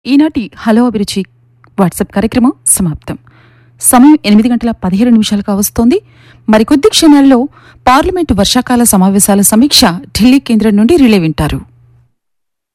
ఈనాటి హలో అభిరుచి వాట్సాప్ కార్యక్రమం సమాప్తం. సమయం 8:15 కావస్తోంది. మరికొద్ది క్షణాల్లో పార్లమెంటు వర్షాకాల సమావేశాల సమీక్ష ఢిల్లీ కేంద్రం నుండి రిలే వింటారు.